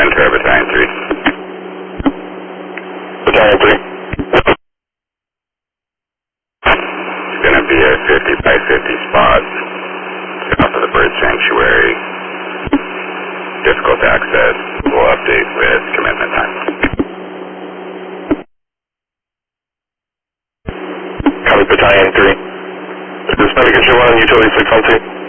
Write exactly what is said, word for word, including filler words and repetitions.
Ventura, Battalion three. Battalion three. It's going to be a fifty by fifty spot south of the bird sanctuary. Difficult access. We'll update with commitment time. Copy, Battalion three. This is Navigator one, utility six one two.